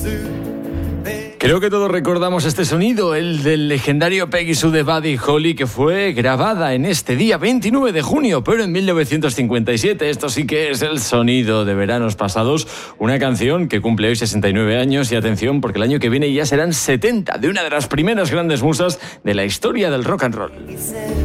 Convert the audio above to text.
Creo que todos recordamos este sonido, el del legendario Peggy Sue de Buddy Holly, que fue grabada en este día 29 de junio, pero en 1957. Esto sí que es el sonido de veranos pasados, una canción que cumple hoy 69 años y atención porque el año que viene ya serán 70, de una de las primeras grandes musas de la historia del rock and roll.